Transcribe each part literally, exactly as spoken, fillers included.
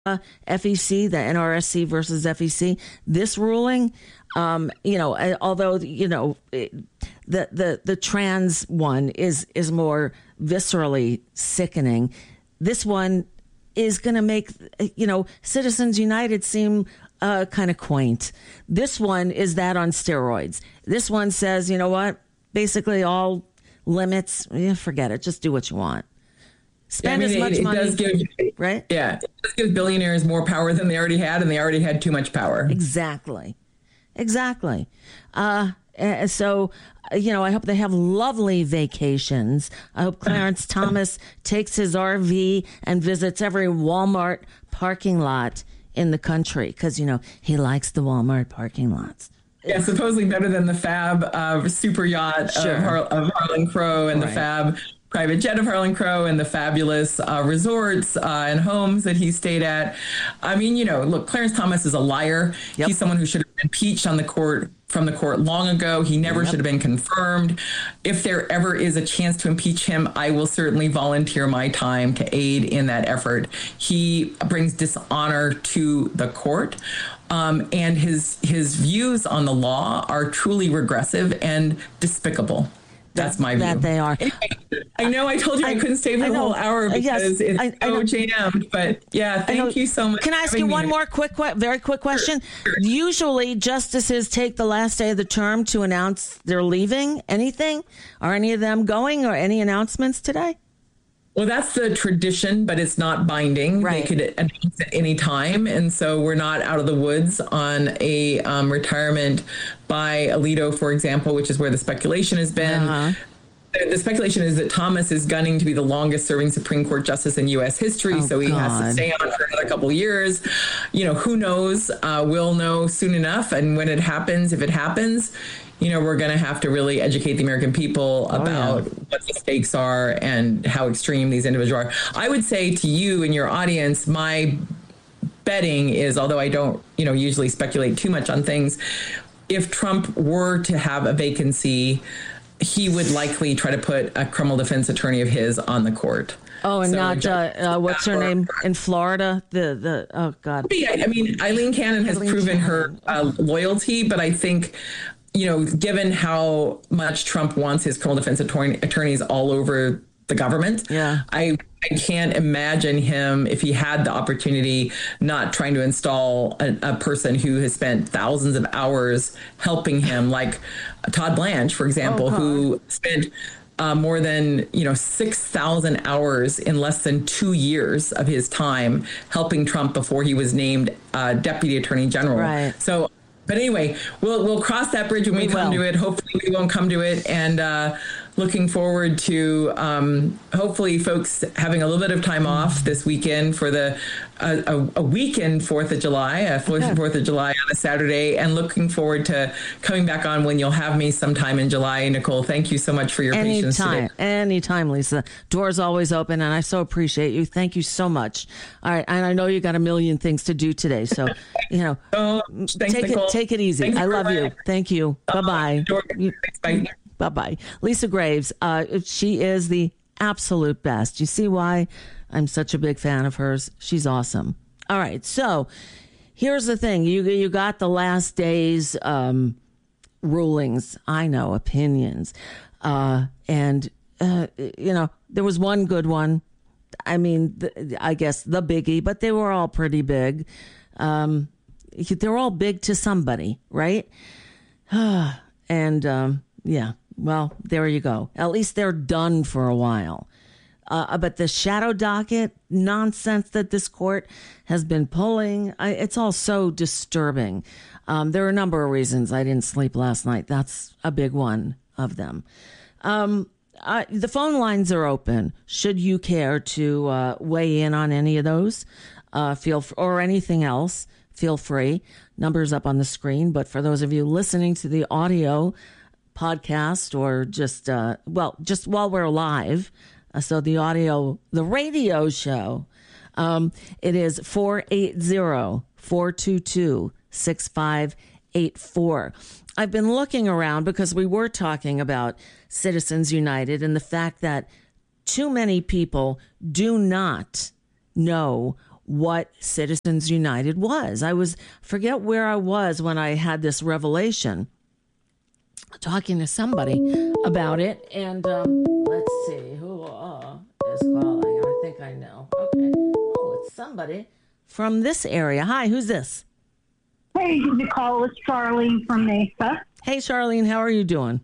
uh, F E C, the N R S C versus F E C, this ruling, um, you know, although, you know, it, the, the, the trans one is, is more viscerally sickening, this one is going to make, you know, Citizens United seem uh, kind of quaint. This one is that on steroids. This one says, you know what, basically all limits, yeah, forget it, just do what you want. Spend yeah, I mean, as much it, it money, does give, right? Yeah, it does give billionaires more power than they already had, and they already had too much power. Exactly, exactly. Uh, so, you know, I hope they have lovely vacations. I hope Clarence Thomas takes his R V and visits every Walmart parking lot in the country because, you know, he likes the Walmart parking lots. Yeah, supposedly better than the Fab uh, super yacht sure. of, Har- of Harlan Crow and right. the Fab private jet of Harlan Crow and the fabulous uh, resorts uh, and homes that he stayed at. I mean, you know, look, Clarence Thomas is a liar. Yep. He's someone who should have been impeached on the court from the court long ago. He never yep. should have been confirmed. If there ever is a chance to impeach him, I will certainly volunteer my time to aid in that effort. He brings dishonor to the court. Um, and his his views on the law are truly regressive and despicable. That's my view. That they are. I know I told you I, I couldn't stay for the whole hour because yes, it's I, so I jammed. But yeah, thank you so much. Can I ask you one more quick, very quick question? Sure, sure. Usually justices take the last day of the term to announce they're leaving. Anything? Are any of them going or any announcements today? Well, that's the tradition, but it's not binding. Right. They could announce at any time. And so we're not out of the woods on a um, retirement by Alito, for example, which is where the speculation has been. Uh-huh. The, the speculation is that Thomas is gunning to be the longest serving Supreme Court justice in U S history. Oh, so he God. has to stay on for another couple of years. You know, who knows? Uh, we'll know soon enough. And when it happens, if it happens, you know, we're going to have to really educate the American people about oh, yeah. what the stakes are and how extreme these individuals are. I would say to you and your audience, my betting is, although I don't, you know, usually speculate too much on things, if Trump were to have a vacancy, he would likely try to put a criminal defense attorney of his on the court. Oh, and so not, uh, uh, what's her name in Florida? The, the oh, God. Yeah, I mean, Eileen Cannon has Eileen proven Cannon. her uh, loyalty, but I think, you know, given how much Trump wants his criminal defense attorney, attorneys all over the government, yeah. I, I can't imagine him, if he had the opportunity, not trying to install a, a person who has spent thousands of hours helping him, like Todd Blanche, for example, oh, who spent uh, more than, you know, six thousand hours in less than two years of his time helping Trump before he was named uh, Deputy Attorney General. Right. So, but anyway, we'll we'll cross that bridge when we, we come will. to it. Hopefully we won't come to it. And uh, looking forward to um, hopefully folks having a little bit of time off this weekend for the uh, a, a weekend fourth of July, a fourth of July on a Saturday, and looking forward to coming back on when you'll have me sometime in July. Nicole, thank you so much for your Anytime. patience today. Anytime, Lisa. Door's always open, and I so appreciate you. Thank you so much. All right, and I know you got a million things to do today, so you know, oh, thanks, take Nicole. it take it easy. Thanks I love you. That. Thank you. Uh, Bye bye. Bye. Bye-bye. Lisa Graves, uh, she is the absolute best. You see why I'm such a big fan of hers? She's awesome. All right, so here's the thing. You you got the last day's um, rulings. I know, opinions. Uh, and, uh, you know, there was one good one. I mean, the, I guess the biggie, but they were all pretty big. Um, they're all big to somebody, right? and, um, yeah. Well, there you go. At least they're done for a while. Uh, but the shadow docket nonsense that this court has been pulling, I, it's all so disturbing. Um, there are a number of reasons I didn't sleep last night. That's a big one of them. Um, I, the phone lines are open. Should you care to uh, weigh in on any of those, uh, feel f- or anything else, feel free. Numbers up on the screen. But for those of you listening to the audio podcast or just, uh, well, just while we're live, uh, so the audio, the radio show, um, it is four eight zero, four two two, six five eight four. I've been looking around because we were talking about Citizens United and the fact that too many people do not know what Citizens United was. I was, forget where I was when I had this revelation, talking to somebody about it. And um, let's see, who uh, is calling? I think I know. Okay. Oh, it's somebody from this area. Hi, who's this? Hey, Nicole, it's Charlene from Mesa. Hey, Charlene, how are you doing?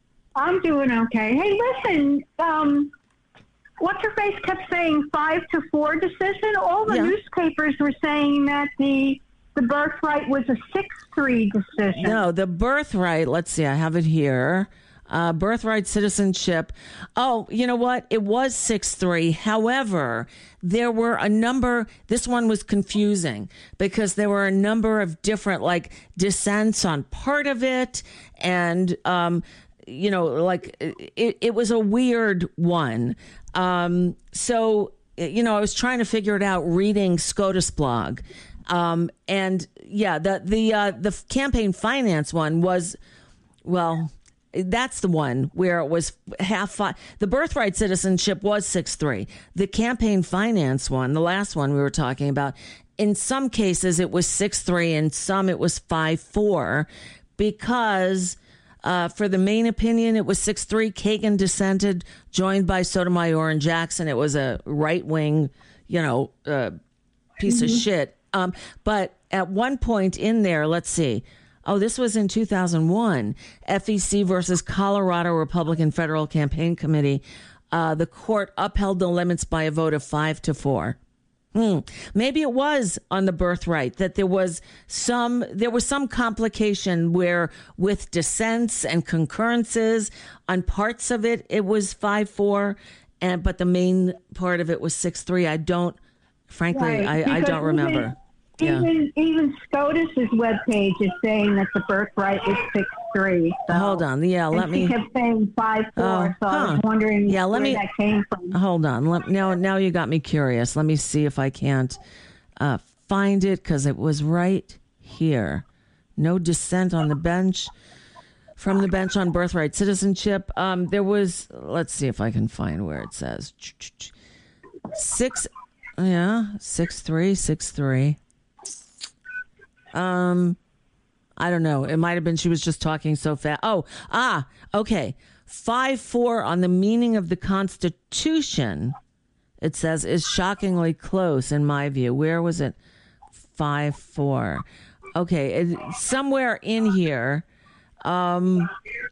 I'm doing okay. Hey, listen, um, what's her face kept saying five to four decision? All the yeah. newspapers were saying that the the birthright was a six three decision. No, the birthright, let's see, I have it here. Uh, birthright citizenship. Oh, you know what? It was six three. However, there were a number, this one was confusing because there were a number of different like dissents on part of it. And, um, you know, like it, it was a weird one. Um, so, you know, I was trying to figure it out reading SCOTUS blog. Um, and yeah, the, the, uh, the campaign finance one was, well, that's the one where it was half five. The birthright citizenship was six three. The campaign finance one, the last one we were talking about, in some cases it was six three, and some it was five four, because uh, for the main opinion it was six three. Kagan dissented, joined by Sotomayor and Jackson. It was a right wing, you know, uh, piece mm-hmm. of shit. Um, but at one point in there, let's see. Oh, this was in two thousand one. F E C versus Colorado Republican Federal Campaign Committee. Uh, the court upheld the limits by a vote of five to four. Hmm. Maybe it was on the birthright that there was some there was some complication where with dissents and concurrences on parts of it, it was five four, and but the main part of it was six three. I don't, frankly, right. I, I don't remember. Even yeah. even SCOTUS's webpage is saying that the birthright is six three. So. Hold on, yeah, let and me. She kept saying five four, uh, so huh. I was wondering yeah, let where me, that came from. Hold on, let, now now you got me curious. Let me see if I can't uh, find it, because it was right here. No dissent on the bench. From the bench on birthright citizenship, um, there was. Let's see if I can find where it says six. Yeah, six three, six three. Um, I don't know. It might have been she was just talking so fast. Oh, ah, okay. five four on the meaning of the Constitution, it says, is shockingly close in my view. Where was it? five four. Okay, it, somewhere in here. Um,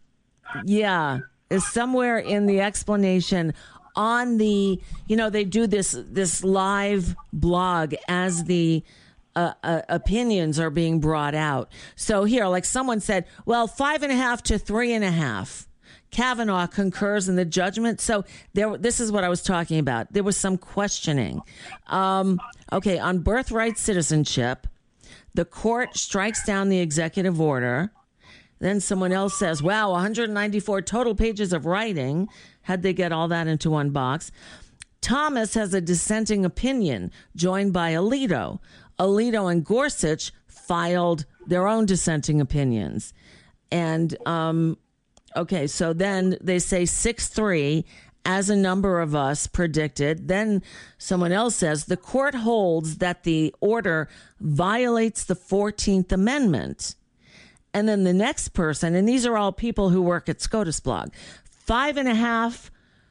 yeah, is somewhere in the explanation on the, you know, they do this, this live blog as the Uh, uh, opinions are being brought out. So here, like someone said, well, five and a half to three and a half. Kavanaugh concurs in the judgment. So there, this is what I was talking about. There was some questioning. Um, okay, on birthright citizenship, the court strikes down the executive order. Then someone else says, wow, one hundred ninety-four total pages of writing. How'd they get all that into one box? Thomas has a dissenting opinion, joined by Alito. Alito and Gorsuch filed their own dissenting opinions. And, um, okay, so then they say six three, as a number of us predicted. Then someone else says, the court holds that the order violates the fourteenth Amendment. And then the next person, and these are all people who work at SCOTUS blog, five and a half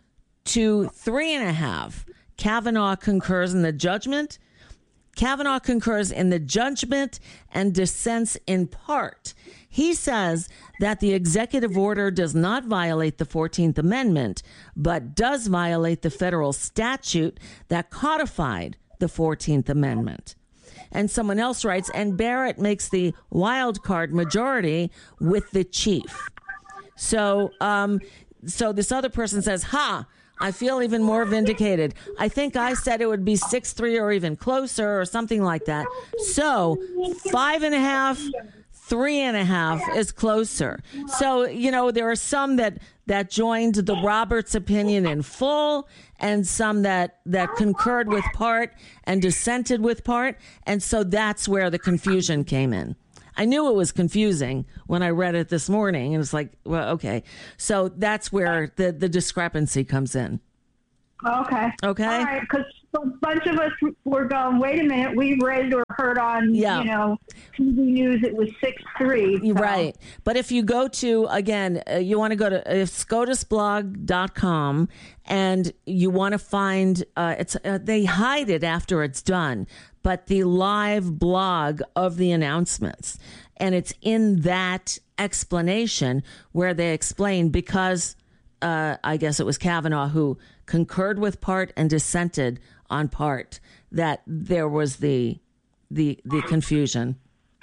to three and a half. Kavanaugh concurs in the judgment. Kavanaugh concurs in the judgment and dissents in part. He says that the executive order does not violate the fourteenth Amendment, but does violate the federal statute that codified the fourteenth Amendment. And someone else writes, and Barrett makes the wild card majority with the chief. So, um, so this other person says, ha, I feel even more vindicated. I think I said it would be six three or even closer or something like that. So five and a half, three and a half is closer. So, you know, there are some that, that joined the Roberts opinion in full, and some that, that concurred with part and dissented with part. And so that's where the confusion came in. I knew it was confusing when I read it this morning, and it's like, well, okay. So that's where the, the discrepancy comes in. Okay. Okay. All right, because a bunch of us were going, wait a minute, we read or heard on, yeah. you know, T V news it was six three. So. Right. But if you go to, again, uh, you want to go to uh, scotus blog dot com and you want to find, uh, it's uh, they hide it after it's done, but the live blog of the announcements. And it's in that explanation where they explain because uh, I guess it was Kavanaugh who concurred with part and dissented on part that there was the the the confusion.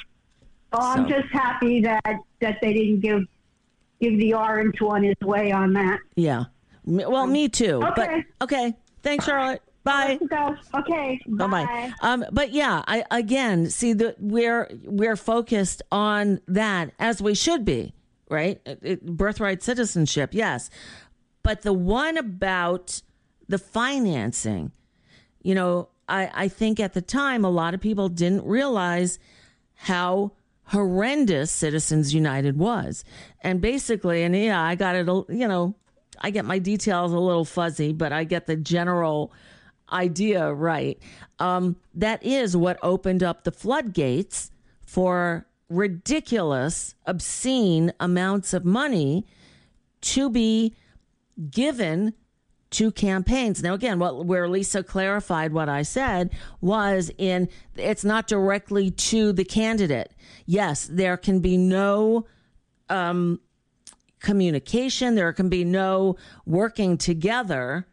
Oh, I'm so. just happy that that they didn't give give the orange one his way on that. Yeah. Well, me too. Okay. But, okay. Thanks, Charlotte. Bye. Okay. Bye. Bye. Um, but yeah, I again see that we're we're focused on that as we should be, right? It, it, birthright citizenship, yes. But the one about the financing, you know, I, I think at the time a lot of people didn't realize how horrendous Citizens United was. And basically, and yeah, I got it, you know, I get my details a little fuzzy, but I get the general idea right. Um, that is what opened up the floodgates for ridiculous, obscene amounts of money to be given to campaigns. Now, again, what where Lisa clarified what I said was in it's not directly to the candidate. Yes, there can be no um, communication. There can be no working together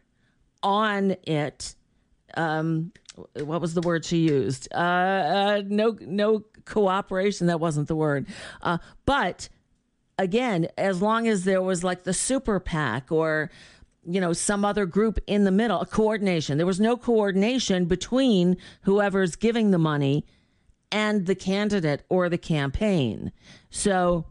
on it. Um, what was the word she used? Uh, uh, no, no cooperation. That wasn't the word. Uh, but again, as long as there was like the super PAC or, you know, some other group in the middle, a coordination. There was no coordination between whoever's giving the money and the candidate or the campaign. So,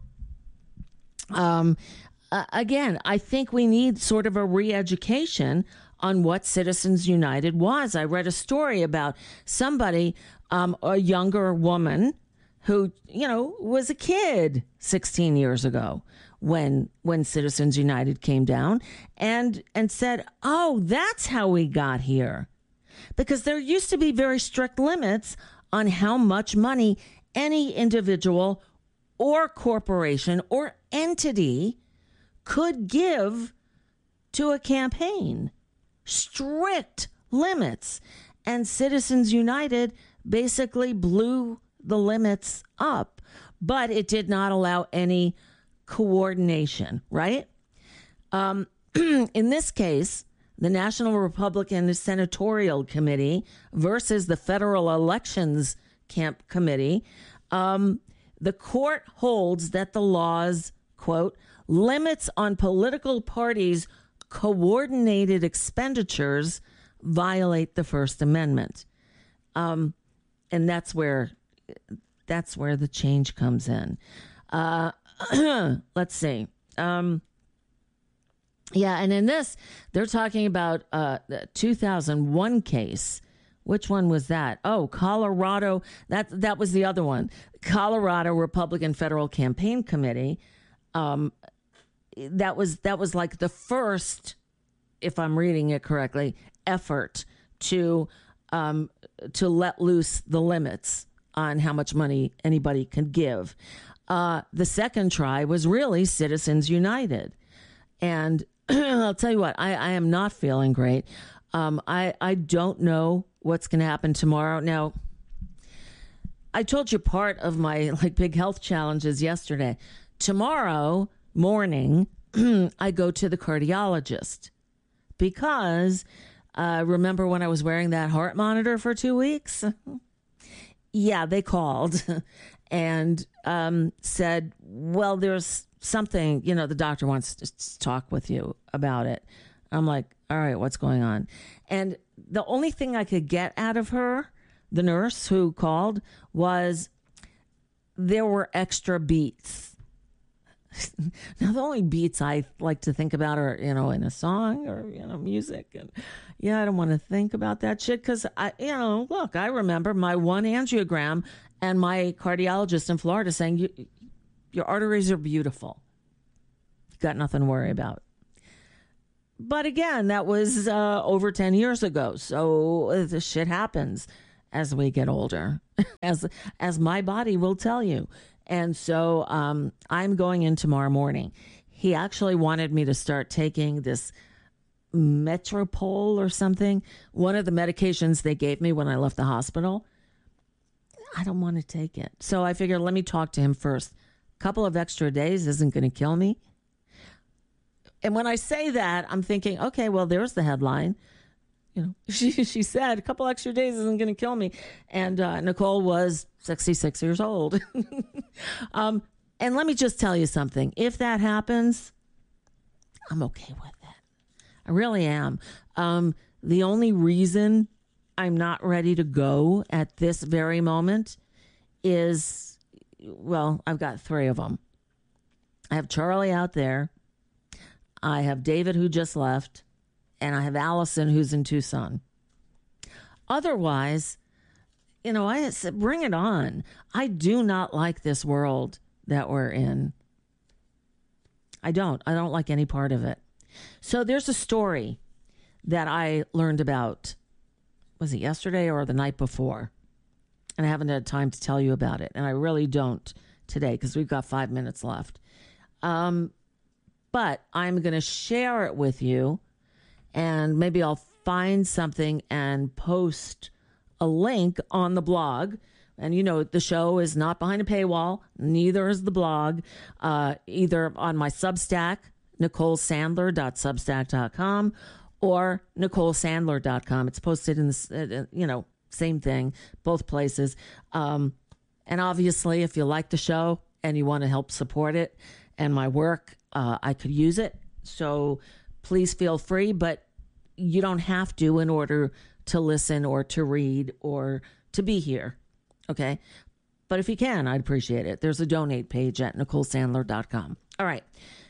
um, uh, again, I think we need sort of a re-education on what Citizens United was. I read a story about somebody, um, a younger woman who, you know, was a kid sixteen years ago when when Citizens United came down and and said, oh, that's how we got here. Because there used to be very strict limits on how much money any individual or corporation or entity could give to a campaign. Strict limits. And Citizens United basically blew the limits up, but it did not allow any coordination, right? Um, in this case, the National Republican Senatorial Committee versus the Federal Elections Camp Committee, um, the court holds that the law's, quote, limits on political parties' coordinated expenditures violate the First Amendment. Um, and that's where that's where the change comes in. Uh, let's see. Um, yeah, and in this, they're talking about uh, the two thousand one case. Which one was that? Oh, Colorado. That that was the other one. Colorado Republican Federal Campaign Committee. Um, that was that was like the first, if I'm reading it correctly, effort to um, to let loose the limits on how much money anybody can give. Uh, the second try was really Citizens United. And I'll tell you what, I, I am not feeling great. Um, I, I don't know what's going to happen tomorrow. Now, I told you part of my like big health challenges yesterday. Tomorrow morning, I go to the cardiologist because uh, remember when I was wearing that heart monitor for two weeks? Yeah, they called and um, said, well, there's something, you know, the doctor wants to talk with you about it. I'm like, all right, what's going on? And the only thing I could get out of her, the nurse who called, was there were extra beats. Now, the only beats I like to think about are, you know, in a song or, you know, music. And yeah, I don't want to think about that shit because, I, you know, look, I remember my one angiogram and my cardiologist in Florida saying, you, your arteries are beautiful. You got nothing to worry about. but again, that was uh, over ten years ago. So the shit happens as we get older, as as my body will tell you. And so um, I'm going in tomorrow morning. He actually wanted me to start taking this Metropol or something, one of the medications they gave me when I left the hospital. I don't want to take it. So I figured, let me talk to him first. A couple of extra days isn't going to kill me. And when I say that, I'm thinking, okay, well, there's the headline. You know, she she said a couple extra days isn't going to kill me. And uh, Nicole was sixty-six years old. um, and let me just tell you something. If that happens, I'm okay with it. I really am. Um, the only reason I'm not ready to go at this very moment is, well, I've got three of them. I have Charlie out there. I have David, who just left. And I have Allison, who's in Tucson. Otherwise, you know, I said, bring it on. I do not like this world that we're in. I don't. I don't like any part of it. So there's a story that I learned about, was it yesterday or the night before? And I haven't had time to tell you about it. And I really don't today because we've got five minutes left. Um, but I'm going to share it with you, and maybe I'll find something and post a link on the blog. And, you know, the show is not behind a paywall. Neither is the blog. Uh, either on my Substack, nicole sandler dot substack dot com, or nicole sandler dot com. It's posted in the, you know, same thing, both places. Um, and obviously, if you like the show and you want to help support it and my work, uh, I could use it. So please feel free, but you don't have to in order to listen or to read or to be here. Okay. But if you can, I'd appreciate it. There's a donate page at nicole sandler dot com. All right.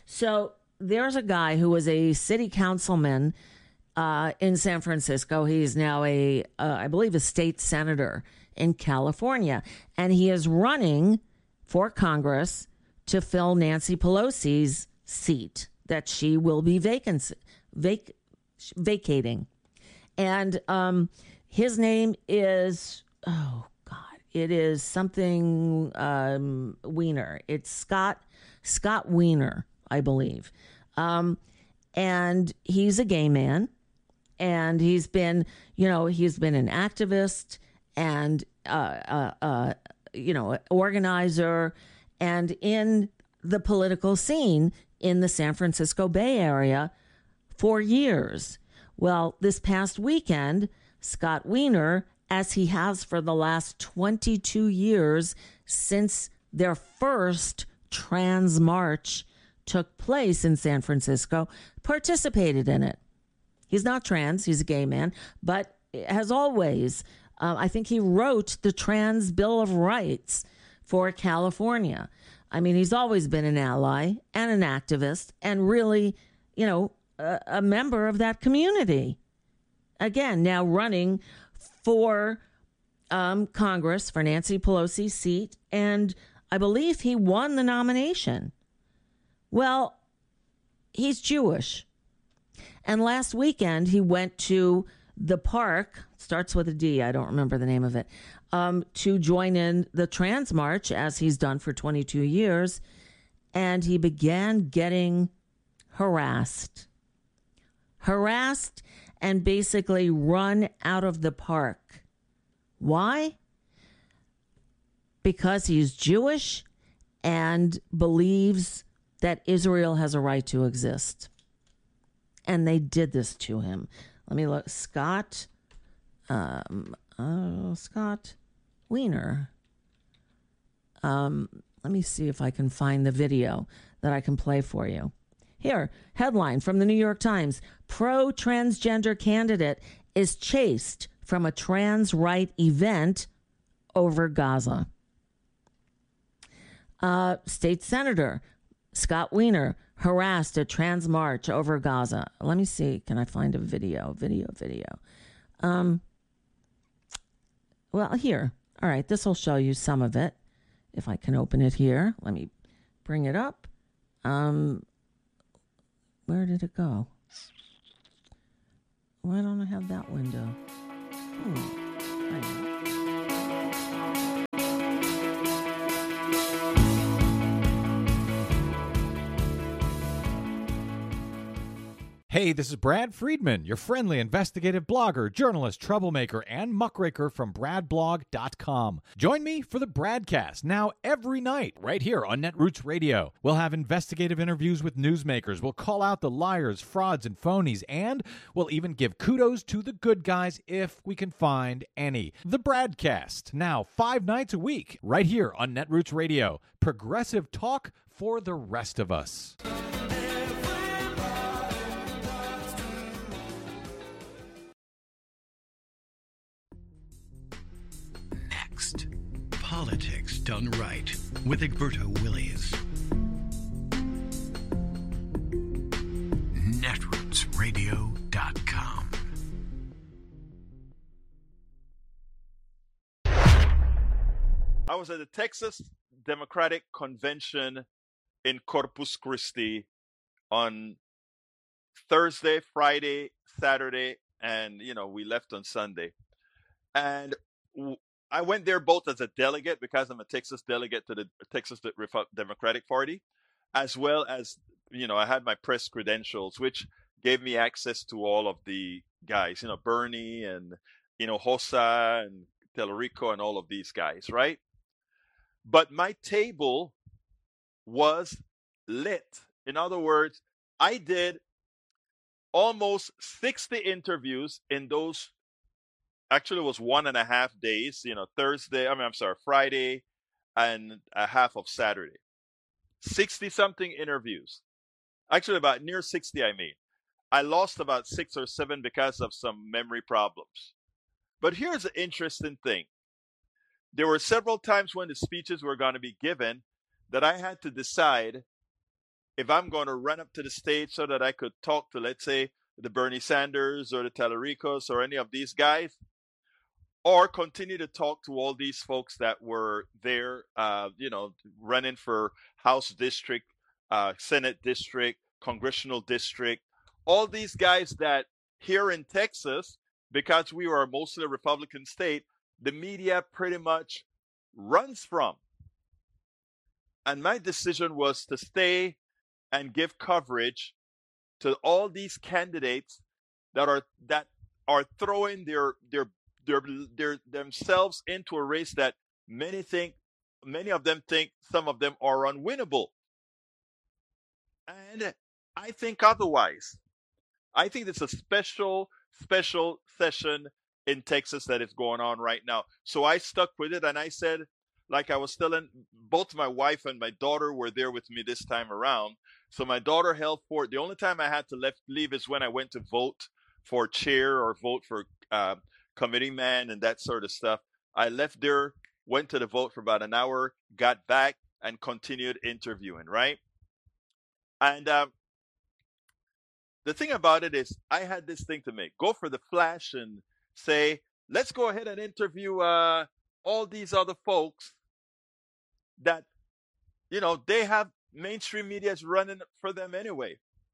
So there's a guy who was a city councilman uh, in San Francisco. He's now a, uh, I believe, a state senator in California. And he is running for Congress to fill Nancy Pelosi's seat that she will be vacant, vac, vacating. And um, his name is, oh, God, it is something um, Wiener. It's Scott, Scott Wiener, I believe. Um, and he's a gay man, and he's been, you know, he's been an activist and, uh, uh, uh, you know, organizer and in the political scene in the San Francisco Bay Area for years. Well, this past weekend, Scott Wiener, as he has for the last twenty-two years since their first trans march took place in San Francisco, participated in it. He's not trans, he's a gay man, but as always, uh, I think he wrote the Trans Bill of Rights for California. I mean, he's always been an ally and an activist and really, you know, a, a member of that community. Again, now running for um, Congress for Nancy Pelosi's seat, and I believe he won the nomination. Well, he's Jewish. And last weekend, he went to the park, starts with a D, I don't remember the name of it, um, to join in the trans march, as he's done for twenty-two years. And he began getting harassed. Harassed and basically run out of the park. Why? Because he's Jewish and believes that Israel has a right to exist. And they did this to him. Let me look. Scott, um, oh, Scott Wiener. Um, let me see if I can find the video that I can play for you. Here, headline from the New York Times. Pro-transgender candidate is chased from a trans right event over Gaza. Uh, state Senator Scott Wiener harassed at trans march over Gaza. Let me see. Can I find a video? Video, video. Um, well, here. All right. This will show you some of it. If I can open it here. Let me bring it up. Um, where did it go? Why don't I have that window? Hmm. I know. Hey, this is Brad Friedman, your friendly investigative blogger, journalist, troublemaker, and muckraker from brad blog dot com. Join me for the Bradcast, now every night, right here on Netroots Radio. We'll have investigative interviews with newsmakers, we'll call out the liars, frauds, and phonies, and we'll even give kudos to the good guys if we can find any. The Bradcast, now five nights a week, right here on Netroots Radio. Progressive talk for the rest of us. Politics Done Right with Egberto Willies. Netroots Radio dot com. I was at the Texas Democratic Convention in Corpus Christi on Thursday, Friday, Saturday, and, you know, we left on Sunday. And w- I went there both as a delegate, because I'm a Texas delegate to the Texas Democratic Party, as well as, you know, I had my press credentials, which gave me access to all of the guys, you know, Bernie and, you know, Hossa and Tellerico and all of these guys, right? But my table was lit. In other words, I did almost sixty interviews in those. Actually, it was one and a half days, you know, Thursday, I mean, I'm sorry, Friday and a half of Saturday. sixty-something interviews. Actually, about near sixty, I mean. I lost about six or seven because of some memory problems. But here's the interesting thing. There were several times when the speeches were going to be given that I had to decide if I'm going to run up to the stage so that I could talk to, let's say, the Bernie Sanders or the Tellericos or any of these guys, or continue to talk to all these folks that were there, uh, you know, running for House district, uh, Senate district, congressional district, all these guys that here in Texas, because we were mostly a Republican state, the media pretty much runs from. And my decision was to stay and give coverage to all these candidates that are that are throwing their their their, their themselves into a race that many think many of them think some of them are unwinnable. And I think otherwise. I think it's a special special session in Texas that is going on right now. So I stuck with it, and I said, like I was telling, both my wife and my daughter were there with me this time around. So my daughter held fort. The only time I had to left, leave is when I went to vote for chair or vote for uh, committee man and that sort of stuff. I left there, went to the vote for about an hour, got back, and continued interviewing, right? And uh, the thing about it is I had this thing to make. Go for the flash and say, let's go ahead and interview uh, all these other folks that, you know, they have mainstream media is running for them anyway.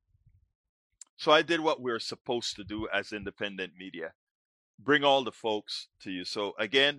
So I did what we're supposed to do as independent media. Bring all the folks to you. So again,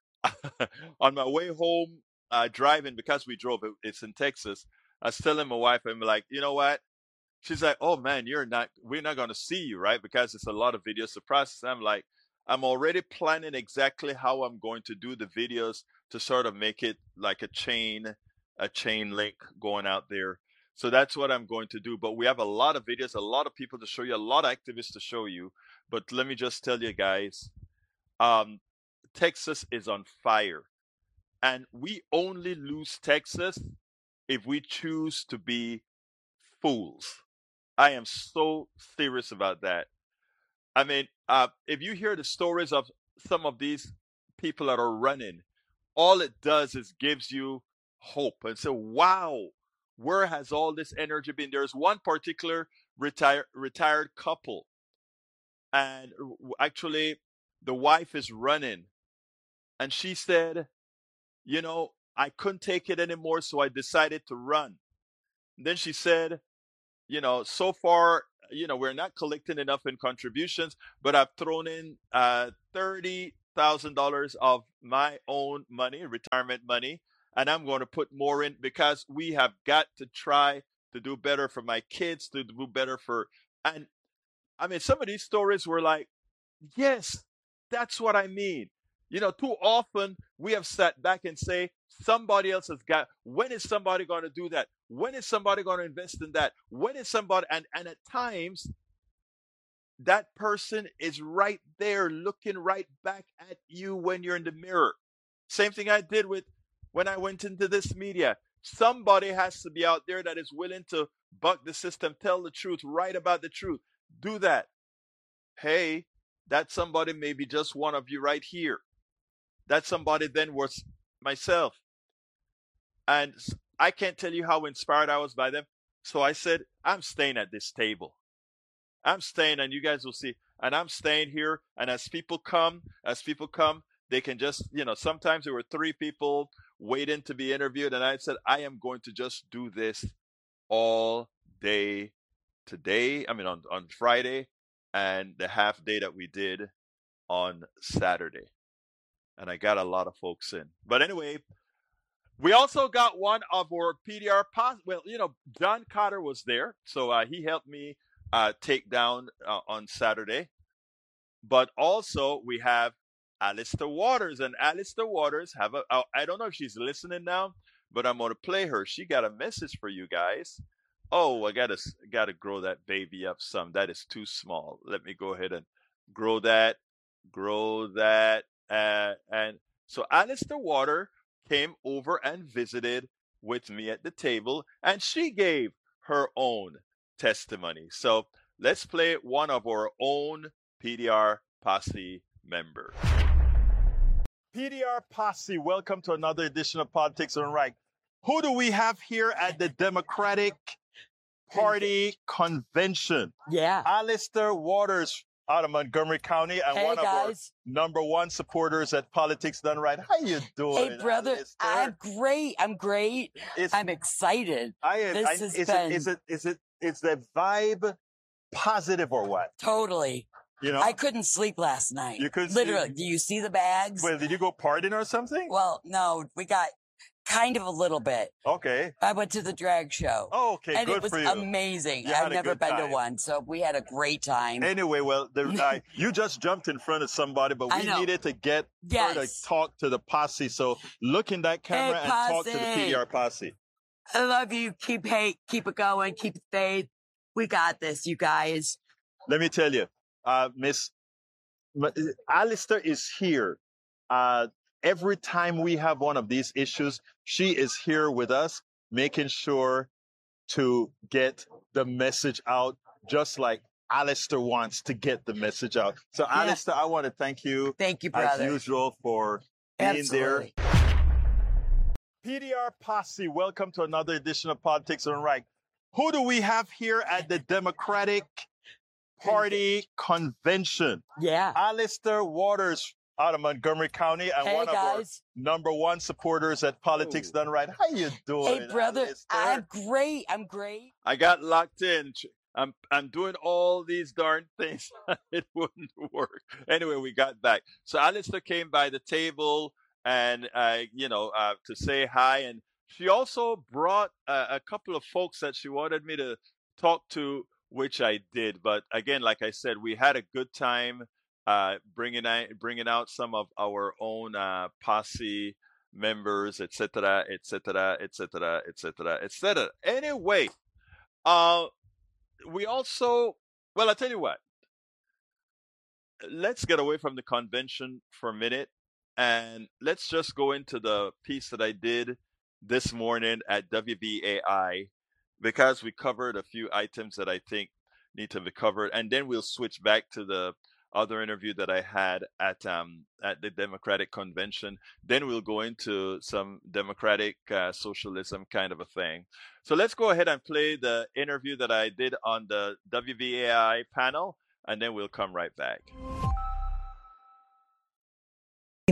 on my way home, uh, driving, because we drove, it, it's in Texas, I was telling my wife, I'm like, you know what? She's like, oh man, you're not, we're not going to see you, right? Because it's a lot of videos to process. I'm like, I'm already planning exactly how I'm going to do the videos to sort of make it like a chain, a chain link going out there. So that's what I'm going to do. But we have a lot of videos, a lot of people to show you, a lot of activists to show you. But let me just tell you guys, um, Texas is on fire. And we only lose Texas if we choose to be fools. I am so serious about that. I mean, uh, if you hear the stories of some of these people that are running, all it does is gives you hope and say, wow, where has all this energy been? There's one particular retire, retired couple, and actually the wife is running, and she said, you know, I couldn't take it anymore, so I decided to run. And then she said, you know, so far you know, we're not collecting enough in contributions, but I've thrown in uh, thirty thousand dollars of my own money, retirement money, and I'm going to put more in because we have got to try to do better for my kids, to do better for, and I mean, some of these stories were like, yes, that's what I mean. You know, too often we have sat back and say, somebody else has got, when is somebody going to do that? When is somebody going to invest in that? When is somebody, and, and at times, that person is right there looking right back at you when you're in the mirror. Same thing I did with when I went into this media. Somebody has to be out there that is willing to buck the system, tell the truth, write about the truth. Do that. Hey, that somebody may be just one of you right here. That somebody then was myself. And I can't tell you how inspired I was by them. So I said, I'm staying at this table. I'm staying, and you guys will see. And I'm staying here. And as people come, as people come, they can just, you know, sometimes there were three people waiting to be interviewed. And I said, I am going to just do this all day today. I mean, on, on Friday and the half day that we did on Saturday. And I got a lot of folks in. But anyway, we also got one of our P D R pos. Well, you know, John Cotter was there. So uh, he helped me uh, take down uh, on Saturday. But also we have Alistair Waters. And Alistair Waters have a, I don't know if she's listening now, but I'm going to play her. She got a message for you guys. Oh, I got to got to grow that baby up some. That is too small. Let me go ahead and grow that, grow that. Uh, and so Alistair Water came over and visited with me at the table, and she gave her own testimony. So let's play one of our own P D R Posse members. P D R Posse, welcome to another edition of Politics Done Right. Who do we have here at the Democratic Party Convention? Yeah. Alistair Waters out of Montgomery County and hey, one of guys. our number one supporters at Politics Done Right. How you doing? Hey, brother. Alistair? I'm great. I'm great. It's, I'm excited. I am. This I, has is, been... it, is it? Is it? Is the vibe positive or what? Totally. You know, I couldn't sleep last night. You couldn't literally. sleep? Do you see the bags? Well, did you go partying or something? Well, no. We got kind of a little bit. Okay. I went to the drag show. Oh, okay. And Good it was for you. amazing. You had I've a never good been time. to one, so we had a great time. Anyway, well, the, uh, you just jumped in front of somebody, but I we know. needed to get Yes. her to talk to the posse. So look in that camera Hey, and talk to the posse. P D R Posse. I love you. Keep hate. Keep it going. Keep the faith. We got this, you guys. Let me tell you, uh, Miss M- Alistair is here. Uh, every time we have one of these issues, she is here with us, making sure to get the message out, just like Alistair wants to get the message out. So, Yeah. Alistair, I want to thank you, Thank you, as brother. usual, for being Absolutely. there. P D R Posse, welcome to another edition of Politics Done Right. Who do we have here at the Democratic Party Convention? Yeah. Alistair Waters out of Montgomery County and Hey, one of our guys. number one supporters at Politics Done Right. How you doing? Hey, brother. Alistair? I'm great. I'm great. I got locked in. I'm I'm doing all these darn things. It wouldn't work. Anyway, we got back. So Alistair came by the table and uh, you know, uh, to say hi, and she also brought uh, a couple of folks that she wanted me to talk to, which I did. But again, like I said, we had a good time uh, bringing out, bringing out some of our own uh, posse members, et cetera, et cetera, et cetera, et cetera, et cetera. Anyway, uh, we also, well, I'll tell you what. Let's get away from the convention for a minute, and let's just go into the piece that I did this morning at W B A I, because we covered a few items that I think need to be covered, and then we'll switch back to the other interview that I had at um at the Democratic Convention. Then we'll go into some democratic uh, socialism kind of a thing. So let's go ahead and play the interview that I did on the W B A I panel, and then we'll come right back.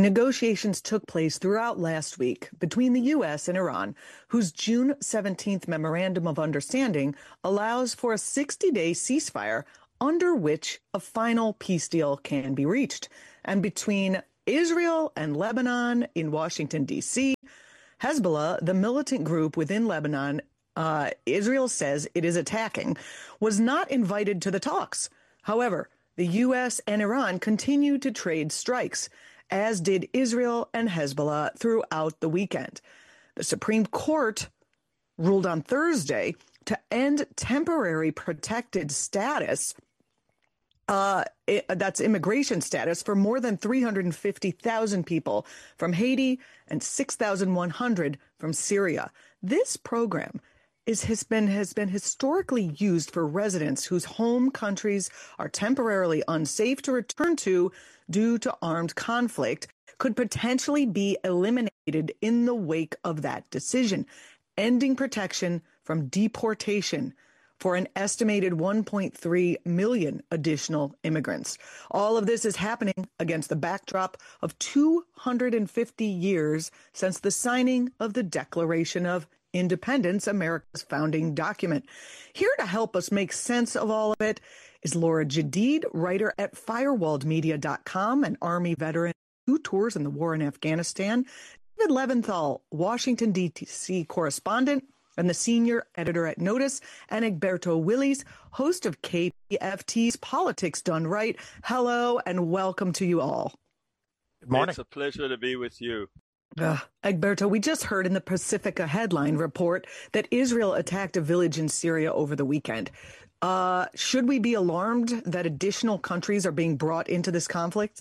negotiations took place throughout last week between the U S and Iran, whose June seventeenth Memorandum of Understanding allows for a sixty-day ceasefire under which a final peace deal can be reached. And between Israel and Lebanon in Washington, D C, Hezbollah, the militant group within Lebanon, uh, Israel says it is attacking, was not invited to the talks. However, the U S and Iran continue to trade strikes, as did Israel and Hezbollah throughout the weekend. The Supreme Court ruled on Thursday to end temporary protected status, uh, it, that's immigration status, for more than three hundred fifty thousand people from Haiti and six thousand one hundred from Syria. This program is, has been has been historically used for residents whose home countries are temporarily unsafe to return to due to armed conflict, could potentially be eliminated in the wake of that decision, ending protection from deportation for an estimated one point three million additional immigrants. All of this is happening against the backdrop of two hundred fifty years since the signing of the Declaration of Independence, America's founding document. Here to help us make sense of all of it is Laura Jadid, writer at firewalled media dot com, an Army veteran, two tours in the war in Afghanistan, David Leventhal, Washington, D C correspondent, and the senior editor at Notice, and Egberto Willies, host of K P F T's Politics Done Right. Hello, and welcome to you all. Good morning. It's a pleasure to be with you. Uh, Egberto, we just heard in the Pacifica headline report that Israel attacked a village in Syria over the weekend. Uh, should we be alarmed that additional countries are being brought into this conflict?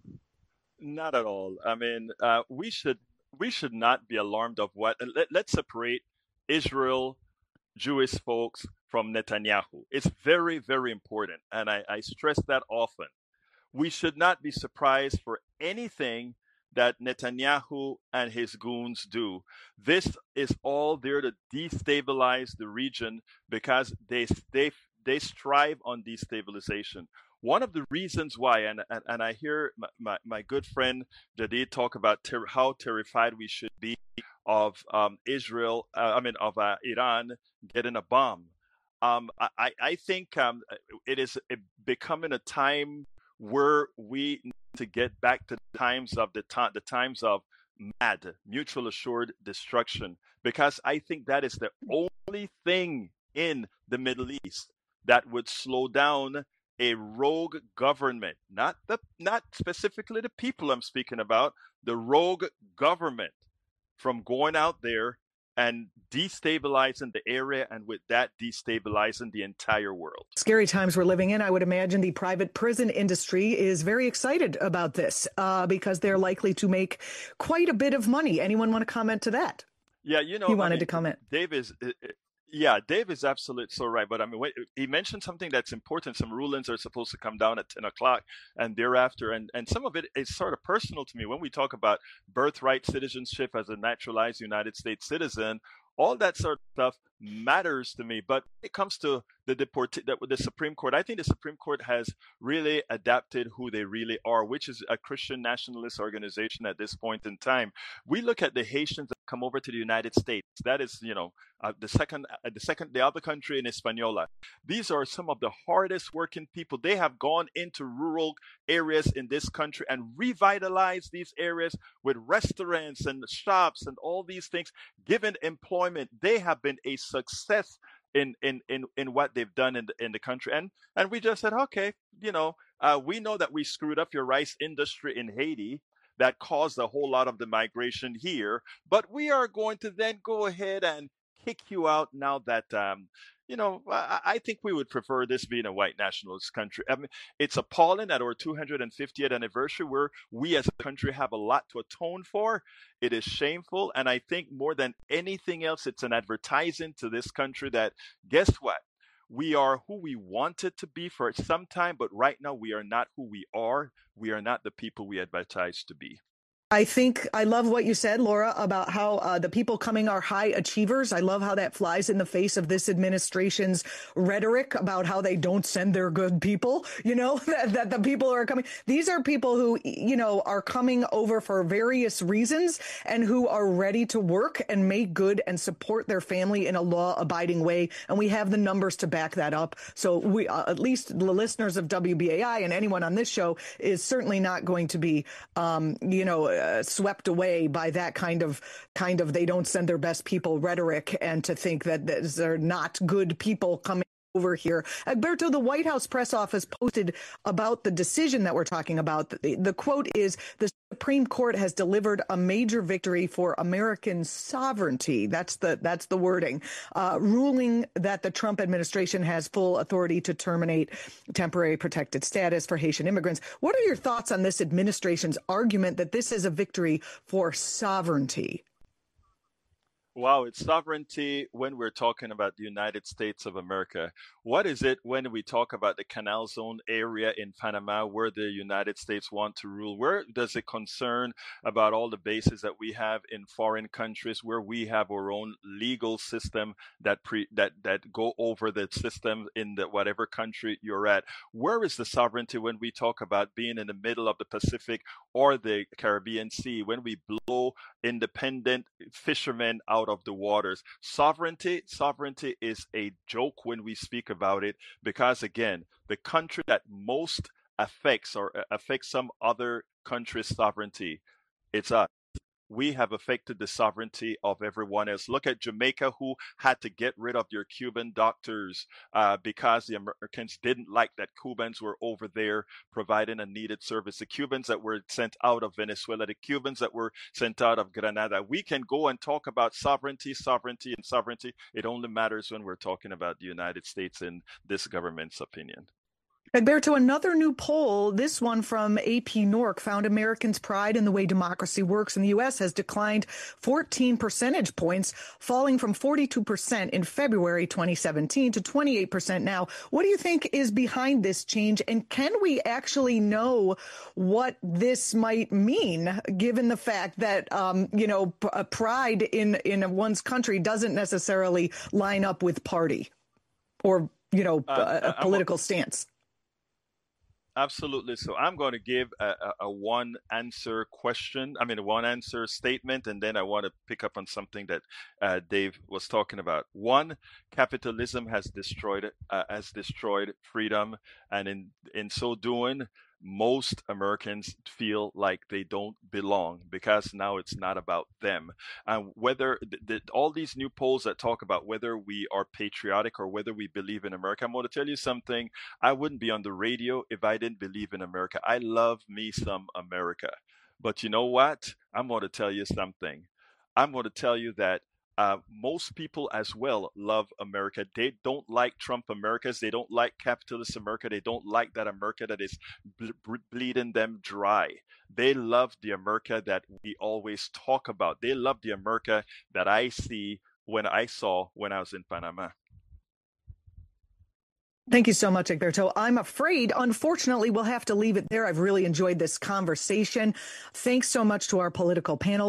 Not at all. I mean, uh, we should we should not be alarmed of what. Let, let's separate Israel, Jewish folks from Netanyahu. It's very, very important, and I, I stress that often. We should not be surprised for anything that Netanyahu and his goons do. This is all there to destabilize the region because they they they strive on destabilization. One of the reasons why, and and, and I hear my, my, my good friend Jadid talk about ter- how terrified we should be of um, Israel, uh, I mean of uh, Iran getting a bomb. Um, I, I think um, it is becoming a time where we need to get back to the times of the time, the times of mad, mutual assured destruction, because I think that is the only thing in the Middle East that would slow down a rogue government, not the not specifically the people I'm speaking about, the rogue government from going out there and destabilizing the area, and with that, destabilizing the entire world. Scary times we're living in. I would imagine the private prison industry is very excited about this uh, because they're likely to make quite a bit of money. Anyone want to comment to that? Yeah, you know, he wanted I mean, to comment. Dave is, yeah, Dave is absolutely so right. But I mean, wait, he mentioned something that's important. Some rulings are supposed to come down at ten o'clock and thereafter. And, and some of it is sort of personal to me. When we talk about birthright citizenship as a naturalized United States citizen, all that sort of stuff matters to me. But when it comes to the deport that with the Supreme Court, I think the Supreme Court has really adapted who they really are, which is a Christian nationalist organization at this point in time. We look at the Haitians that come over to the United States. That is, you know, uh, the second, uh, the second, the other country in Hispaniola. These are some of the hardest working people. They have gone into rural areas in this country and revitalized these areas with restaurants and shops and all these things, given employment. They have been a success in in in in what they've done in the in the country, and and we just said, okay, you know, uh, we know that we screwed up your rice industry in Haiti that caused a whole lot of the migration here, but we are going to then go ahead and kick you out now that um you know, I, I think we would prefer this being a white nationalist country. I mean, it's appalling at our two hundred fiftieth anniversary, where we as a country have a lot to atone for. It is shameful. And I think more than anything else, it's an advertising to this country that, guess what? We are who we wanted to be for some time, but right now we are not who we are. We are not the people we advertised to be. I think I love what you said, Laura, about how uh, the people coming are high achievers. I love how that flies in the face of this administration's rhetoric about how they don't send their good people, you know, that, that the people who are coming. These are people who, you know, are coming over for various reasons and who are ready to work and make good and support their family in a law abiding way. And we have the numbers to back that up. So we, uh, at least the listeners of W B A I and anyone on this show is certainly not going to be, um, you know, Uh, swept away by that kind of kind of they don't send their best people rhetoric, and to think that they're not good people coming over here. Alberto, the White House press office posted about the decision that we're talking about. The, the quote is, the Supreme Court has delivered a major victory for American sovereignty. That's the that's the wording, uh, ruling that the Trump administration has full authority to terminate temporary protected status for Haitian immigrants. What are your thoughts on this administration's argument that this is a victory for sovereignty? Wow, it's sovereignty when we're talking about the United States of America. What is it when we talk about the Canal Zone area in Panama where the United States want to rule? Where does it concern about all the bases that we have in foreign countries where we have our own legal system that pre that that go over the system in the whatever country you're at? Where is the sovereignty when we talk about being in the middle of the Pacific or the Caribbean Sea, when we blow independent fishermen out of the waters? Sovereignty, sovereignty is a joke when we speak about it, because again, the country that most affects or affects some other country's sovereignty, it's us. We have affected the sovereignty of everyone else. Look at Jamaica, who had to get rid of their Cuban doctors uh, because the Americans didn't like that Cubans were over there providing a needed service. The Cubans that were sent out of Venezuela, the Cubans that were sent out of Grenada. We can go and talk about sovereignty, sovereignty, and sovereignty. It only matters when we're talking about the United States in this government's opinion. Alberto, another new poll, this one from A P Norc, found Americans' pride in the way democracy works in the U S has declined fourteen percentage points, falling from forty-two percent in February twenty seventeen to twenty-eight percent now. What do you think is behind this change? And can we actually know what this might mean, given the fact that, um, you know, p- pride in, in one's country doesn't necessarily line up with party or, you know, uh, a, a political stance? Absolutely. So I'm going to give a, a, a one answer question, I mean, a one answer statement, and then I want to pick up on something that uh, Dave was talking about. One, capitalism has destroyed uh, has destroyed freedom, and in in so doing, most Americans feel like they don't belong because now it's not about them. And whether th- th- all these new polls that talk about whether we are patriotic or whether we believe in America, I'm going to tell you something. I wouldn't be on the radio if I didn't believe in America. I love me some America. But you know what? I'm going to tell you something. I'm going to tell you that Uh, most people as well love America. They don't like Trump Americas. They don't like capitalist America. They don't like that America that is ble- bleeding them dry. They love the America that we always talk about. They love the America that I see when I saw when I was in Panama. Thank you so much, Alberto. I'm afraid, unfortunately, we'll have to leave it there. I've really enjoyed this conversation. Thanks so much to our political panel.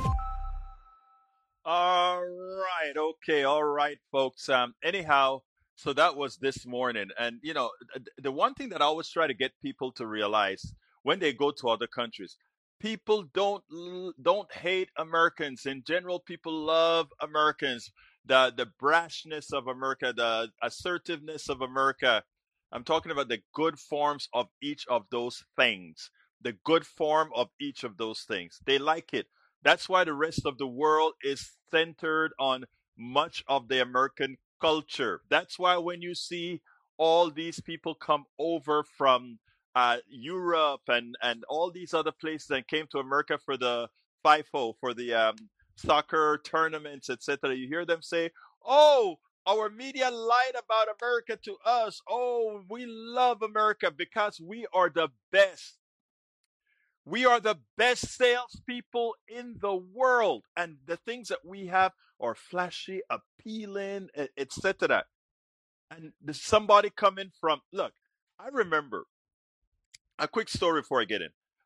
All right. Okay. All right, folks. Um, anyhow, so that was this morning. And, you know, th- the one thing that I always try to get people to realize when they go to other countries, people don't l- don't hate Americans. In general, people love Americans. The, the brashness of America, the assertiveness of America. I'm talking about the good forms of each of those things, the good form of each of those things. They like it. That's why the rest of the world is centered on much of the American culture. That's why when you see all these people come over from uh, Europe and, and all these other places that came to America for the FIFO, for the um, soccer tournaments, et cetera, you hear them say, oh, our media lied about America to us. Oh, we love America because we are the best. We are the best salespeople in the world, and the things that we have are flashy, appealing, et cetera. And there's somebody coming from, look, I remember a quick story before I get in.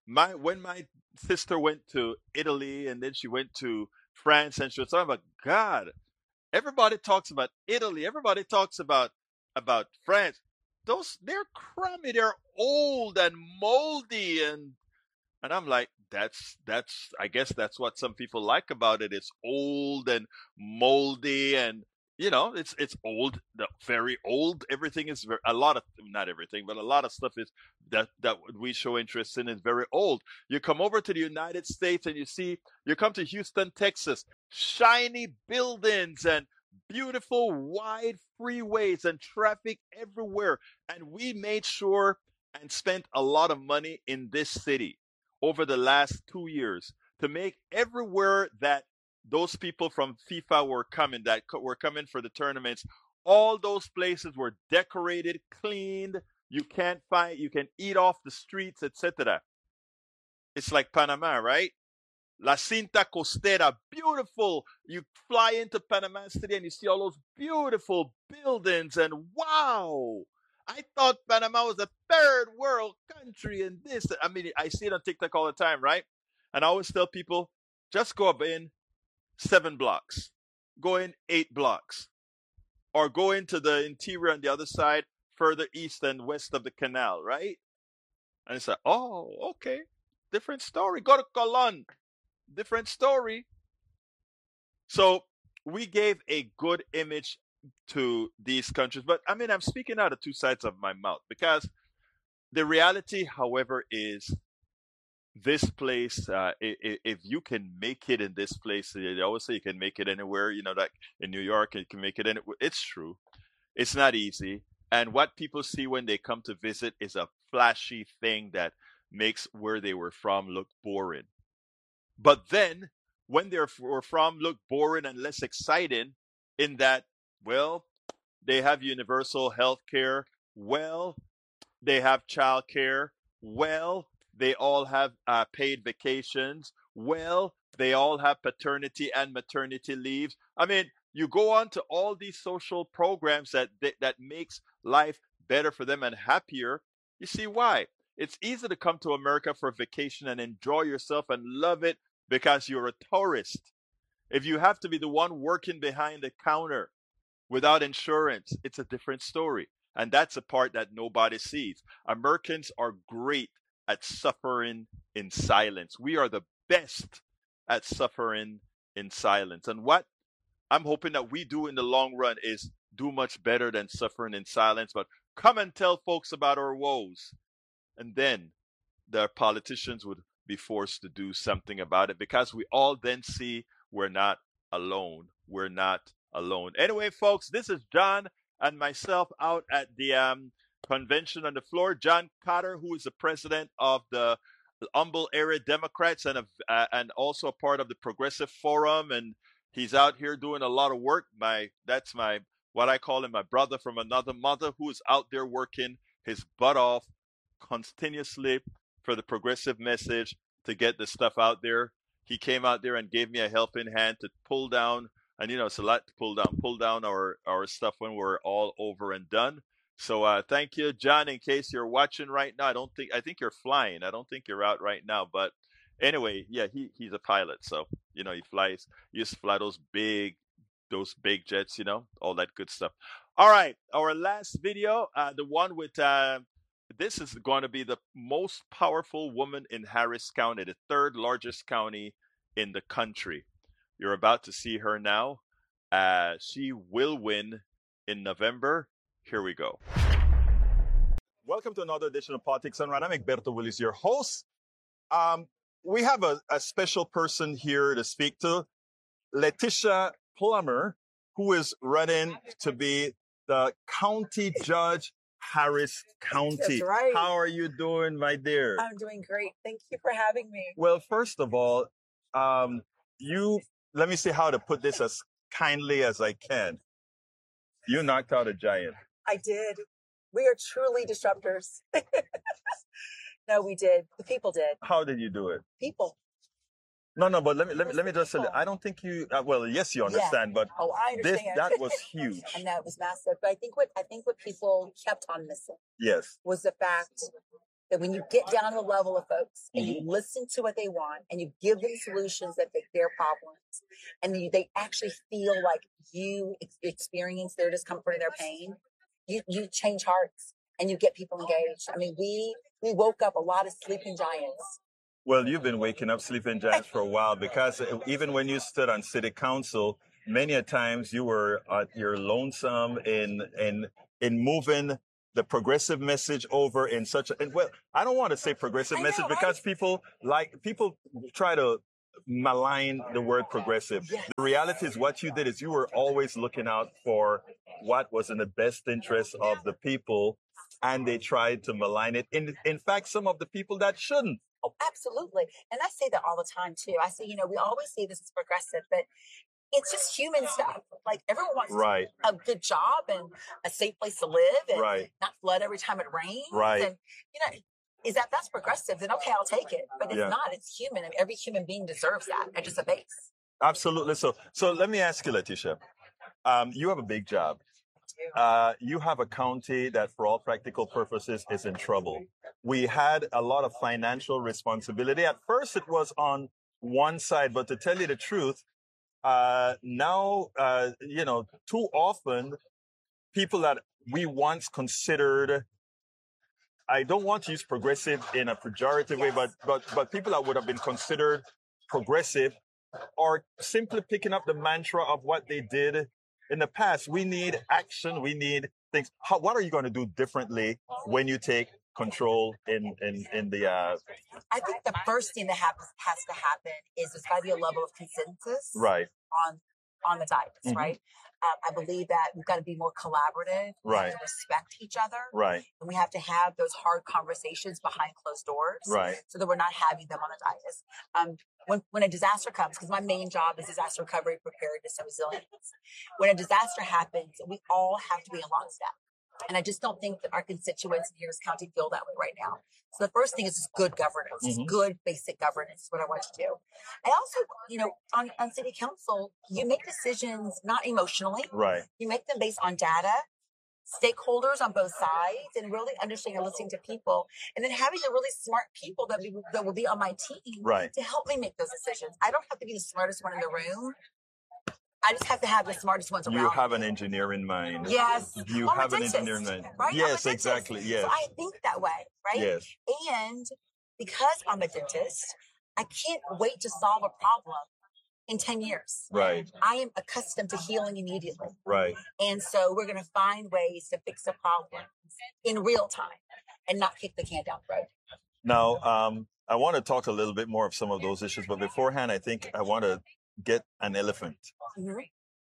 My when my sister went to Italy and then she went to France and she was talking about God. Everybody talks about Italy. Everybody talks about about France. Those they're crummy. They're old and moldy and and I'm like, that's that's I guess that's what some people like about it. It's old and moldy and you know, it's it's old, very old. Everything is very, a lot of not everything, but a lot of stuff is that that we show interest in is very old. You come over to the United States and you see you come to Houston, Texas, shiny buildings and beautiful wide freeways and traffic everywhere. And we made sure and spent a lot of money in this city over the last two years to make everywhere that those people from FIFA were coming, that were coming for the tournaments, all those places were decorated, cleaned. You can't find, you can eat off the streets, et cetera. It's like Panama, right? La Cinta Costera, beautiful. You fly into Panama City and you see all those beautiful buildings, and wow! I thought Panama was a third world country and this. I mean, I see it on TikTok all the time, right? And I always tell people, just go up in seven blocks, go in eight blocks, or go into the interior on the other side, further east and west of the canal, right? And it's like, oh, okay, different story. Go to Colón, different story. So we gave a good image to these countries. But I mean, I'm speaking out of two sides of my mouth because the reality, however, is this place, uh, if, if you can make it in this place, they always say you can make it anywhere, you know, like in New York, you can make it anywhere. It's true. It's not easy. And what people see when they come to visit is a flashy thing that makes where they were from look boring. But then when they were from look boring and less exciting in that, well, they have universal health care. Well, they have child care. Well, they all have uh, paid vacations. Well, they all have paternity and maternity leaves. I mean, you go on to all these social programs that that, that makes life better for them and happier. You see why? It's easy to come to America for a vacation and enjoy yourself and love it because you're a tourist. If you have to be the one working behind the counter without insurance, it's a different story. And that's a part that nobody sees. Americans are great at suffering in silence. We are the best at suffering in silence. And what I'm hoping that we do in the long run is do much better than suffering in silence, but come and tell folks about our woes. And then the politicians would be forced to do something about it because we all then see we're not alone. We're not alone. Anyway, folks, this is John and myself out at the um, convention on the floor. John Cotter, who is the president of the Humble Area Democrats and a, uh, and also a part of the Progressive Forum, and he's out here doing a lot of work. My that's my what I call him, my brother from another mother, who is out there working his butt off continuously for the progressive message to get the stuff out there. He came out there and gave me a helping hand to pull down, and you know it's a lot to pull down, pull down our our stuff when we're all over and done. So uh, thank you, John. In case you're watching right now, I don't think I think you're flying. I don't think you're out right now. But anyway, yeah, he he's a pilot, so you know he flies. He used to fly those big, those big jets, you know, all that good stuff. All right, our last video, uh, the one with uh, this is going to be the most powerful woman in Harris County, the third largest county in the country. You're about to see her now. Uh, she will win in November. Here we go. Welcome to another edition of Politics Done Right. I'm Egberto Willis, your host. Um, we have a, a special person here to speak to, Letitia Plummer, who is running to be the county judge, Harris County. That's right. How are you doing, my dear? I'm doing great. Thank you for having me. Well, first of all, um, you let me see how to put this as kindly as I can. You knocked out a giant. I did. We are truly disruptors. No, we did. The people did. How did you do it? People. No, no, but let me let me let me just say, I don't think you. Uh, well, yes, you understand, yeah. but oh, I understand. This, that was huge. I know it was massive, but I think what I think what people kept on missing. Yes. Was the fact that when you get down to the level of folks and you listen to what they want and you give them solutions that fit their problems, and you, they actually feel like you ex- experience their discomfort and their pain, you, you change hearts and you get people engaged. I mean, we, we woke up a lot of sleeping giants. Well, you've been waking up sleeping giants for a while, because even when you stood on city council, many a times you were at your lonesome in, in, in moving the progressive message over in such a, and well, I don't want to say progressive I message know, because right? people like, people try to malign the word progressive. Yes. The reality is what you did is you were always looking out for what was in the best interest of the people, and they tried to malign it. In, in fact, some of the people that shouldn't. Oh, absolutely. And I say that all the time too. I say, you know, we always say this is progressive, but it's just human stuff. Like everyone wants Right. a good job and a safe place to live and Right. not flood every time it rains. Right. And, you know, is that that's progressive? Then okay, I'll take it. But it's Yeah. not. It's human. I mean, every human being deserves that at just a base. Absolutely. So, so let me ask you, Letitia, um, you have a big job. Uh, you have a county that, for all practical purposes, is in trouble. We had a lot of financial responsibility. At first, it was on one side, but to tell you the truth, uh, now, uh, you know, too often, people that we once considered, I don't want to use progressive in a pejorative way, but, but, but people that would have been considered progressive are simply picking up the mantra of what they did in the past. We need action. We need things. How, what are you going to do differently when you take control in, in, in the, uh, I think the first thing that happens, has to happen is there's got to be a level of consensus right. on on the dais, Mhm. right? Um, I believe that we've got to be more collaborative. We Right. have to respect each other. Right. And we have to have those hard conversations behind closed doors. Right. So that we're not having them on the dais. Um, when, when a disaster comes, because my main job is disaster recovery, preparedness, and resilience. When a disaster happens, we all have to be in lockstep. And I just don't think that our constituents in Harris County feel that way right now. So the first thing is just good governance, just Mhm. good basic governance is what I want to do. I also, you know, on, on city council, you make decisions not emotionally. Right. You make them based on data, stakeholders on both sides, and really understanding and listening to people. And then having the really smart people that, we, that will be on my team Right. to help me make those decisions. I don't have to be the smartest one in the room. I just have to have the smartest ones around. You have me. an engineer in mind. Yes. You I'm a have an dentist, engineer in mind. right? I'm a Yes, dentist. exactly. Yes. So I think that way, right? Yes. And because I'm a dentist, I can't wait to solve a problem in ten years. Right. I am accustomed to healing immediately. Right. And so we're going to find ways to fix a problem in real time and not kick the can down the road. Now, um, I want to talk a little bit more of some of those issues, but beforehand, I think I want to get an elephant. Mm-hmm.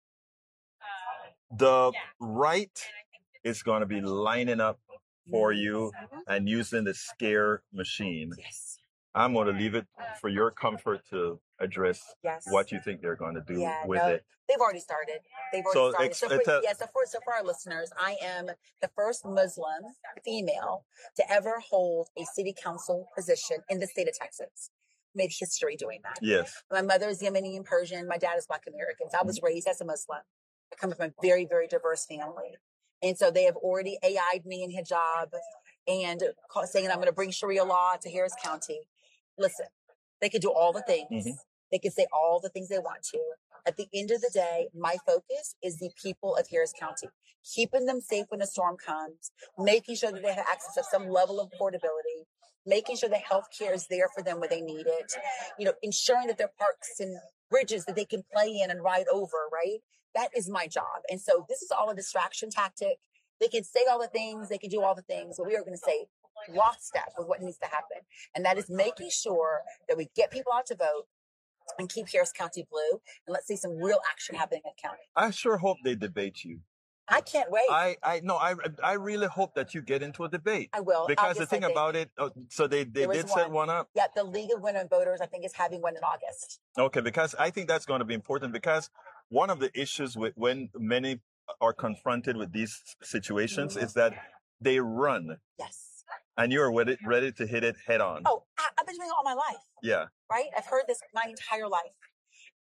The right is going to be lining up for you and using the scare machine. Yes. I'm going to leave it for your comfort to address Yes. what you think they're going to do Yeah, with no, it. they've already started. They've already So started. ex- So for, tell- yeah, so for, so for our listeners, I am the first Muslim female to ever hold a city council position in the state of Texas. Made history doing that. Yes. My mother is Yemeni and Persian. My dad is Black American. So I was raised as a Muslim. I come from a very, very diverse family. And so they have already A I'd me in hijab and call, saying I'm going to bring Sharia law to Harris County. Listen, they could do all the things. Mhm. They can say all the things they want to. At the end of the day, my focus is the people of Harris County, keeping them safe when a storm comes, making sure that they have access to some level of portability, making sure that health care is there for them when they need it, you know, ensuring that there are parks and bridges that they can play in and ride over, right? That is my job. And so this is all a distraction tactic. They can say all the things, they can do all the things, but we are going to say lockstep with what needs to happen. And that is making sure that we get people out to vote and keep Harris County blue. And let's see some real action happening in the county. I sure hope they debate you. I can't wait. I, I no, I, I really hope that you get into a debate. I will. Because the August, thing I think. about it, uh, so they, they There was did set one. one up. Yeah, the League of Women Voters, I think, is having one in August. Okay, because I think that's going to be important, because one of the issues with when many are confronted with these situations Mhm. is that they run Yes. and you're ready, ready to hit it head on. Oh, I, I've been doing it all my life, Yeah. right? I've heard this my entire life.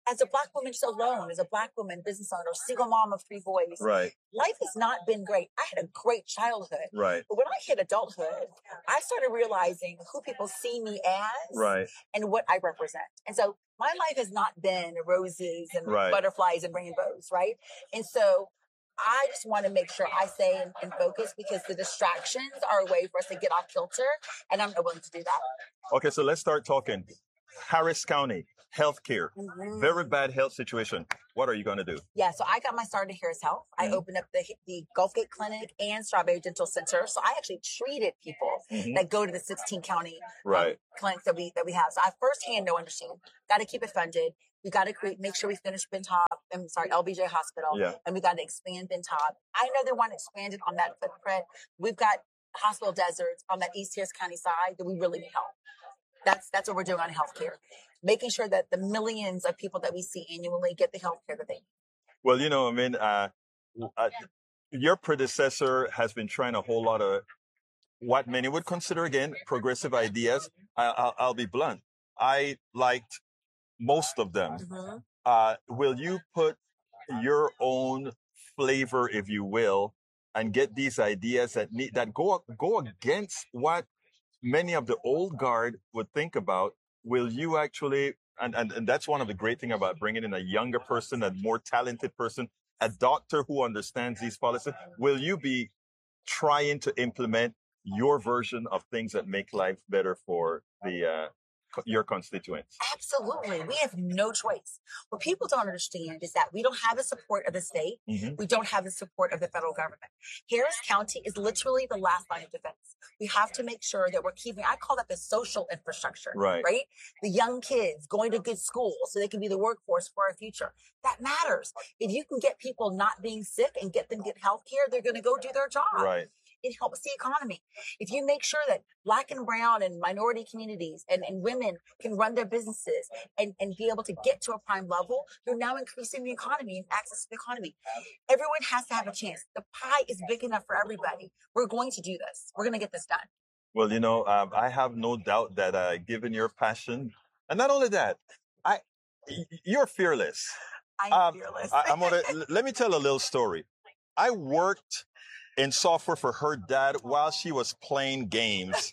as a Black woman just alone, as a Black woman, business owner, single mom of three boys, right. life has not been great. I had a great childhood. Right. But when I hit adulthood, I started realizing who people see me as right. and what I represent. And so my life has not been roses and right. butterflies and rainbows, right? And so I just want to make sure I stay in, in focus because the distractions are a way for us to get off kilter, and I'm not willing to do that. Okay, so let's start talking. Harris County, healthcare, mm-hmm. very bad health situation. What are you going to do? Yeah, so I got my start at Harris Health. Mm-hmm. I opened up the the Gulfgate Clinic and Strawberry Dental Center. So I actually treated people mm-hmm. that go to the sixteen county right. um, clinics that we that we have. So I firsthand know understand. Got to keep it funded. We got to create, make sure we finish Bentop. I'm sorry, L B J Hospital, yeah. and we got to expand Bentop. I know they want to expand it on that footprint. We've got hospital deserts on that East Harris County side that we really need help. That's that's what we're doing on healthcare, making sure that the millions of people that we see annually get the healthcare that they need. Well, you know, I mean, uh, uh, your predecessor has been trying a whole lot of what many would consider, again, progressive ideas. I, I'll, I'll be blunt. I liked most of them. Mm-hmm. Uh, will you put your own flavor, if you will, and get these ideas that need, that go go against what many of the old guard would think about? Will you actually, and, and, and that's one of the great things about bringing in a younger person, a more talented person, a doctor who understands these policies, will you be trying to implement your version of things that make life better for the uh, your constituents? Absolutely. We have no choice. What people don't understand is that we don't have the support of the state. Mm-hmm. We don't have the support of the federal government. Harris County is literally the last line of defense. We have to make sure that we're keeping, I call that the social infrastructure, right? right? The young kids going to good schools so they can be the workforce for our future. That matters. If you can get people not being sick and get them get health care, they're going to go do their job. Right. It helps the economy. If you make sure that Black and brown and minority communities and, and women can run their businesses and, and be able to get to a prime level, you're now increasing the economy and access to the economy. Everyone has to have a chance. The pie is big enough for everybody. We're going to do this. We're going to get this done. Well, you know, um, I have no doubt that uh, given your passion, and not only that, I you're fearless. I'm um, fearless. I, I'm gonna let me tell a little story. I worked in software for her dad while she was playing games.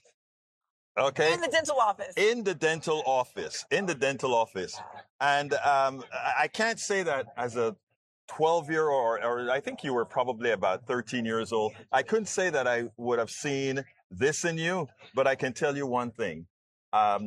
Okay. In the dental office. In the dental office. In the dental office. And um, I can't say that as a twelve year or, or I think you were probably about thirteen years old. I couldn't say that I would have seen this in you, but I can tell you one thing. Um,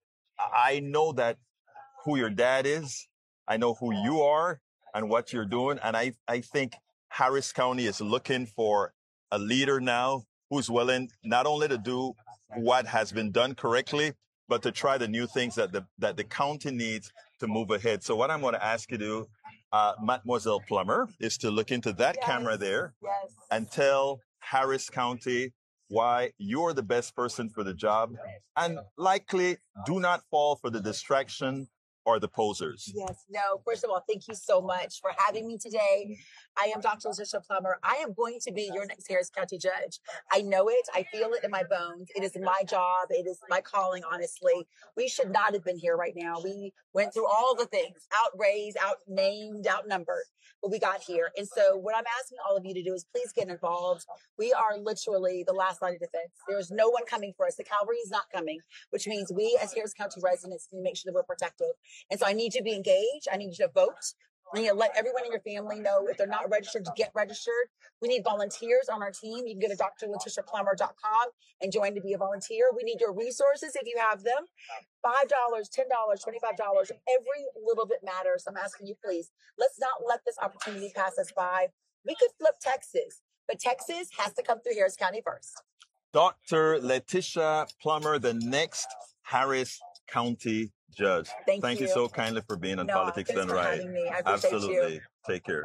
I know that who your dad is. I know who you are and what you're doing. And I, I think Harris County is looking for a leader now who's willing not only to do what has been done correctly, but to try the new things that the that the county needs to move ahead. So what I'm going to ask you to do, uh, Mademoiselle Plummer, is to look into that yes. camera there yes. and tell Harris County why you're the best person for the job, and likely do not fall for the distraction or the posers. Yes. No, first of all, thank you so much for having me today. I am Doctor Letitia Plummer. I am going to be your next Harris County judge. I know it. I feel it in my bones. It is my job. It is my calling, honestly. We should not have been here right now. We went through all the things, outraised, outnamed, outnumbered, but we got here. And so what I'm asking all of you to do is please get involved. We are literally the last line of defense. There's no one coming for us. The cavalry is not coming, which means we as Harris County residents need to make sure that we're protected. And so I need you to be engaged. I need you to vote. I need to let everyone in your family know if they're not registered to get registered. We need volunteers on our team. You can go to D R Letitia Plummer dot com and join to be a volunteer. We need your resources if you have them. five dollars, ten dollars, twenty-five dollars. Every little bit matters. I'm asking you, please, let's not let this opportunity pass us by. We could flip Texas, but Texas has to come through Harris County first. Doctor Letitia Plummer, the next Harris County judge. Thank, Thank you. you so kindly for being on no, Politics Done Right. Absolutely. You. Take care.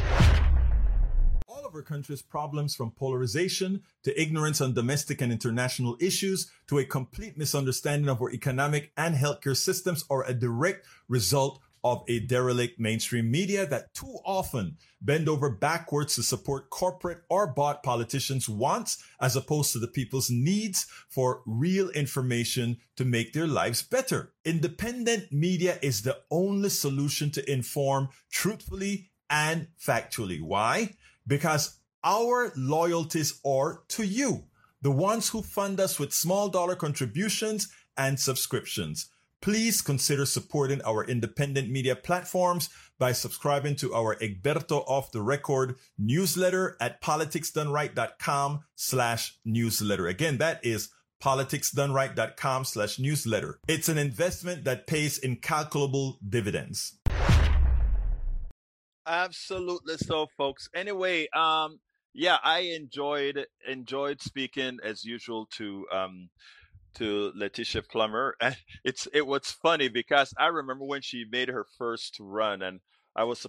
All of our country's problems, from polarization to ignorance on domestic and international issues to a complete misunderstanding of our economic and healthcare systems, are a direct result of a derelict mainstream media that too often bend over backwards to support corporate or bought politicians' wants as opposed to the people's needs for real information to make their lives better. Independent media is the only solution to inform truthfully and factually. Why? Because our loyalties are to you, the ones who fund us with small dollar contributions and subscriptions. Please consider supporting our independent media platforms by subscribing to our Egberto Off the Record newsletter at politicsdoneright.com slash newsletter. Again, that is politicsdoneright.com slash newsletter. It's an investment that pays incalculable dividends. Absolutely so, folks. Anyway, um, yeah, I enjoyed enjoyed speaking as usual to um to Letitia Plummer. And it's it was funny because I remember when she made her first run, and I was